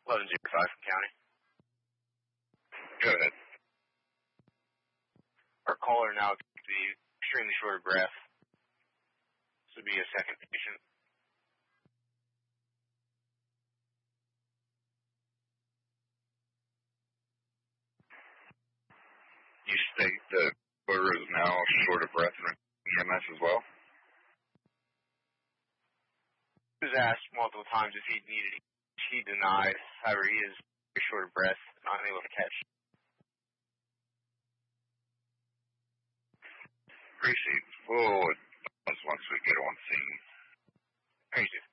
1105 from County. Go ahead. Our caller now to be extremely short of breath. This would be a second patient. You state that Porter is now short of breath and EMS as well? He was asked multiple times if he needed it. He denied. However, he is very short of breath, not able to catch. Appreciate it. We'll once we get on scene. Appreciate it.